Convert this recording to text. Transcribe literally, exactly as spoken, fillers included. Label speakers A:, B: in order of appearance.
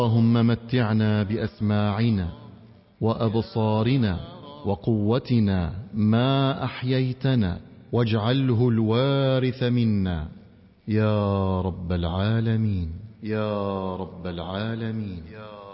A: اللهم متعنا بأسماعنا وأبصارنا وقوتنا ما أحييتنا واجعله الوارث منا يا رب العالمين يا رب العالمين.